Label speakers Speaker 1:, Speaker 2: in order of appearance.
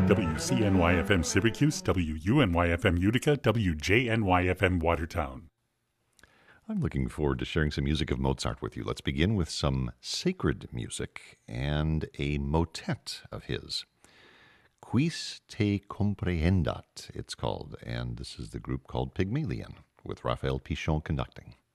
Speaker 1: WCNY-FM Syracuse, WUNY-FM Utica, WJNY-FM Watertown.
Speaker 2: I'm looking forward to sharing some music of Mozart with you. Let's begin with some sacred music and a motet of his. Quis te comprehendat, it's called, and this is the group called Pygmalion, with Raphael Pichon conducting.